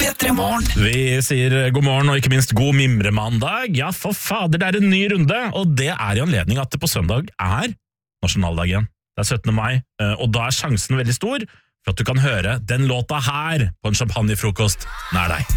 P3 Morgen. Vi sier god morgen og ikke minst god mimremandag. Ja, for fader, det er en ny runde, og det er i anledning at det på søndag er nasjonaldag igjen. Det er 17. mai, og da er sjansen veldig stor for at du kan høre den låta her på en champagnefrokost nær deg.